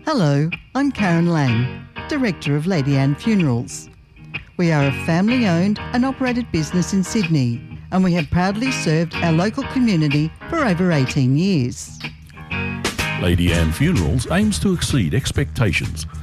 Hello, I'm Karen Lang, Director of Lady Anne Funerals. We are a family-owned and operated business in Sydney, and we have proudly served our local community for over 18 years. Lady Anne Funerals aims to exceed expectations